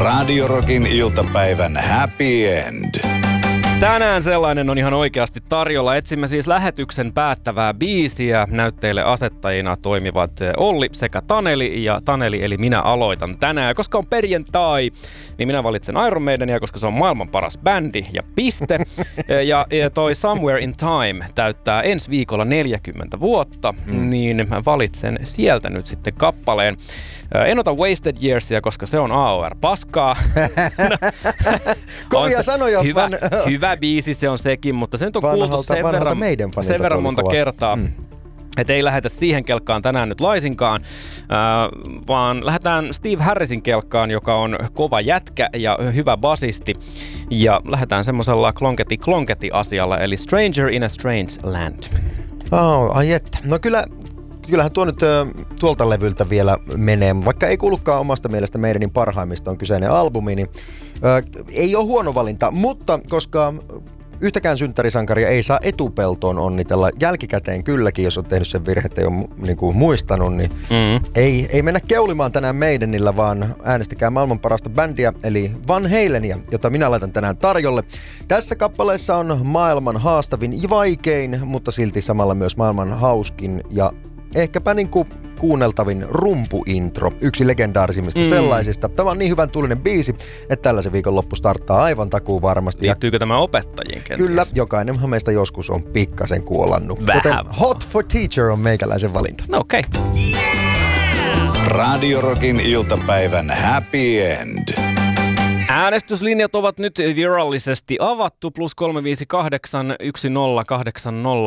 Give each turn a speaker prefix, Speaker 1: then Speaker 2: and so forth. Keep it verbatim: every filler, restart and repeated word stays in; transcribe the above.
Speaker 1: Radio Rockin iltapäivän happy end.
Speaker 2: Tänään sellainen on ihan oikeasti tarjolla. Etsimme siis lähetyksen päättävää biisiä. Näytteille asettajina toimivat Olli sekä Taneli. Ja Taneli eli minä aloitan tänään. Koska on perjantai, niin minä valitsen Iron Maidenia, koska se on maailman paras bändi ja piste. ja, ja toi Somewhere in Time täyttää ensi viikolla neljäkymmentä vuotta, mm. niin mä valitsen sieltä nyt sitten kappaleen. En ota Wasted Yearsia, koska se on A O R-paskaa.
Speaker 3: Kovia sanoja.
Speaker 2: Hyvä,
Speaker 3: Van...
Speaker 2: hyvä biisi se on sekin, mutta se nyt on vanhalta, kuultu sen verran, sen verran monta kovasti. kertaa. Mm. Että ei lähdetä siihen kelkkaan tänään nyt laisinkaan, äh, vaan lähdetään Steve Harrisin kelkkaan, joka on kova jätkä ja hyvä basisti. Ja lähdetään semmoisella klonketi-klonketi-asialla, eli Stranger in a Strange Land.
Speaker 3: Oh, ai että. No kyllä... Kyllähän tuo nyt ö, tuolta levyltä vielä menee, vaikka ei kuulukaan omasta mielestä meidänin parhaimmista on kyseinen albumi, niin ö, ei ole huono valinta, mutta koska yhtäkään synttärisankaria ei saa etupeltoon onnitella, jälkikäteen kylläkin, jos on tehnyt sen virhe, ei ole niin kuin muistanut, niin mm. ei, ei mennä keulimaan tänään meidänillä, vaan äänestäkää maailman parasta bändiä, eli Van Halenia, jota minä laitan tänään tarjolle. Tässä kappaleessa on maailman haastavin ja vaikein, mutta silti samalla myös maailman hauskin ja ehkäpä niin kuin kuunneltavin rumpuintro, yksi legendaarisimmista mm. sellaisista. Tämä on niin hyvän tuulinen biisi, että tällaisen viikon loppu starttaa aivan takuu varmasti.
Speaker 2: Liittyykö tämä opettajiin kenties?
Speaker 3: Kyllä, jokainenhan meistä joskus on pikkasen kuolannut.
Speaker 2: Vähän.
Speaker 3: Joten Hot for Teacher on meikäläisen valinta.
Speaker 2: No okei. Okay.
Speaker 1: Yeah! Radio Rockin iltapäivän happy end.
Speaker 2: Äänestyslinjat ovat nyt virallisesti avattu. Plus kolme viisi kahdeksan yksi nolla kahdeksan nolla